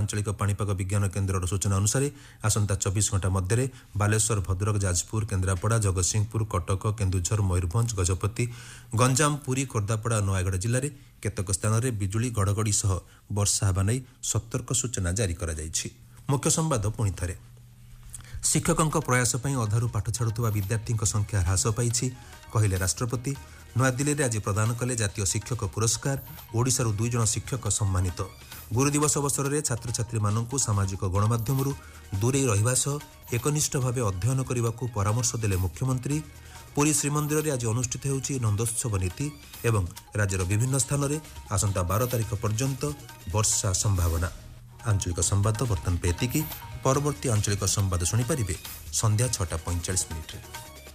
आंचलिक पाणीपाग विज्ञान केन्द्र सूचना अनुसार आसंता 24 घंटा मध्य बालेश्वर भद्रक जाजपुर केन्द्रापड़ा जगतसिंहपुर कटक केन्दुझर मयूरभंज गजपति गंजाम पुरी खोर्धापड़ा नयागढ़ जिले में केतक स्थान में बिजुली घड़घड़ी सह वर्षा होगा नहीं सतर्क सूचना जारी कर मुख्य संवाद पुणी थे शिक्षकों प्रयास अधारू पाठ छाड़ुवा विद्यार्थी संख्या ह्रास पाई कहले राष्ट्रपति नयादिल्ली में आज प्रदान कले जातीय शिक्षक पुरस्कार ओडिशारू 2 जन शिक्षक सम्मानित गुरु दिवस अवसर में छात्र छात्री मानू सामाजिक गणमाध्यम दूरे रहिबा सह एकनिष्ठ भाव अध्ययन करने को परामर्श देले मुख्यमंत्री पुरी श्रीमंदिर में आज अनुष्ठित होउछि नंदोत्सव नीति एवं राज्यर विभिन्न स्थान में आसंता 12 तारिख पर्यंत वर्षा संभावना। आंचलिक संवाद बर्तन पे एतिकी परवर्ती आंचलिक संवाद शुणिपारे संध्या 6:45 मिनिट्रे।